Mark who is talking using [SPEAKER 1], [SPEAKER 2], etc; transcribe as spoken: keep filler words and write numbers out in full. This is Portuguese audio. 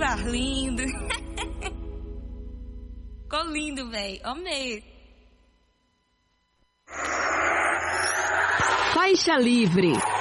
[SPEAKER 1] coisa linda. Ficou lindo, velho. Amei.
[SPEAKER 2] Faixa Livre.